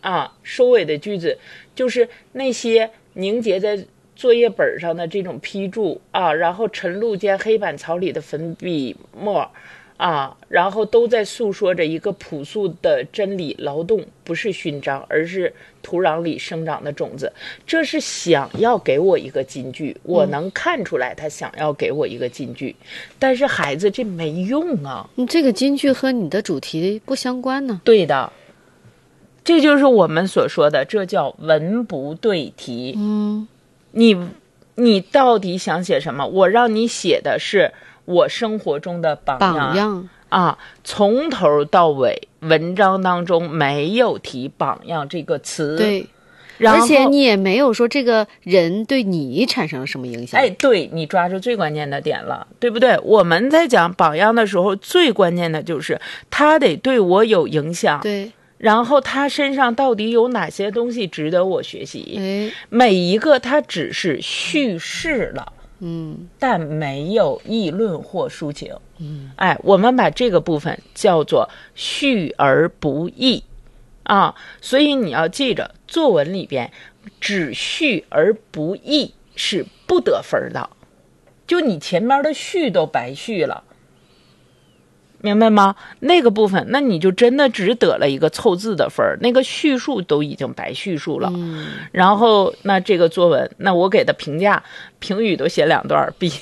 收尾的句子就是那些凝结在作业本上的这种批注然后晨露间黑板草里的粉笔墨然后都在诉说着一个朴素的真理：劳动不是勋章，而是土壤里生长的种子。这是想要给我一个金句，我能看出来他想要给我一个金句，但是孩子这没用啊。 这个金句和你的主题不相关呢。 对的，这就是我们所说的，这叫文不对题。你到底想写什么？我让你写的是我生活中的榜样从头到尾文章当中没有提榜样这个词。 对，而且你也没有说这个人对你产生了什么影响。 对，你抓住最关键的点了，对不对？我们在讲榜样的时候，最关键的就是他得对我有影响。 对， 然后他身上到底有哪些东西值得我学习？每一个他只是叙事了，但没有议论或抒情。我们把这个部分叫做叙而不议所以你要记着，作文里边只叙而不议是不得分的，就你前面的叙都白叙了。明白吗？那个部分，那你就真的只得了一个凑字的分，那个叙述都已经白叙述了。然后那这个作文，那我给的评价评语都写2段，比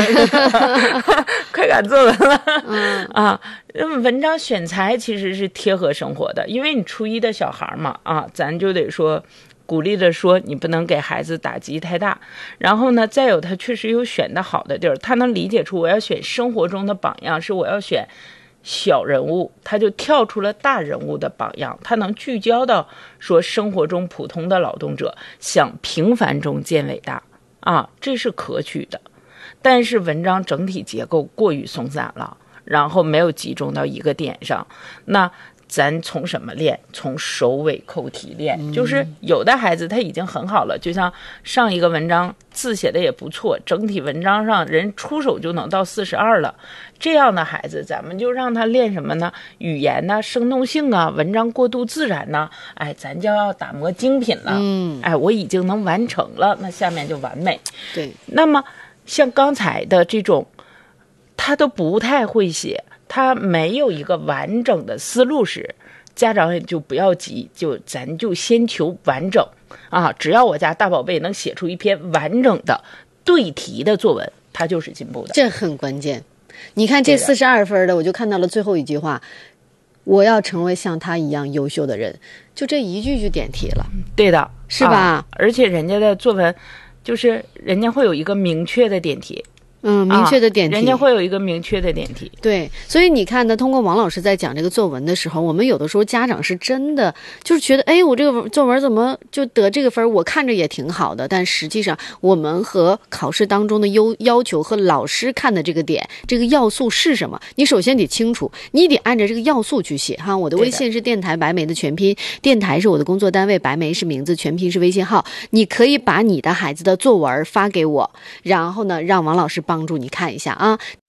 快赶作文了。文章选材其实是贴合生活的，因为你初一的小孩嘛咱就得说鼓励着说，你不能给孩子打击太大。然后呢，再有他确实有选的好的地儿，他能理解出我要选生活中的榜样，是我要选小人物，他就跳出了大人物的榜样，他能聚焦到说生活中普通的劳动者想平凡中见伟大这是可取的。但是文章整体结构过于松散了，然后没有集中到一个点上。那咱从什么练？从首尾扣题练。就是有的孩子他已经很好了，就像上一个文章字写的也不错，整体文章上人出手就能到42了，这样的孩子咱们就让他练什么呢？语言呢，生动性文章过渡自然呢，咱就要打磨精品了。我已经能完成了，那下面就完美。 对， 那么像刚才的这种他都不太会写，他没有一个完整的思路时，家长也就不要急，咱就先求完整只要我家大宝贝能写出一篇完整的对题的作文，他就是进步的。 这很关键。你看这42分的，我就看到了最后一句话，我要成为像他一样优秀的人，就这一句就点题了。 对的， 是吧？ 而且人家的作文就是人家会有一个明确的点题。 明确的点题， 人家会有一个明确的点题。 对，所以你看呢，通过王老师在讲这个作文的时候，我们有的时候家长是真的就是觉得，我这个作文怎么就得这个分，我看着也挺好的，但实际上我们和考试当中的要求和老师看的这个点，这个要素是什么？你首先得清楚，你得按照这个要素去写哈。我的微信是电台白梅的全拼，电台是我的工作单位，白梅是名字，全拼是微信号。你可以把你的孩子的作文发给我，然后呢，让王老师帮助你看一下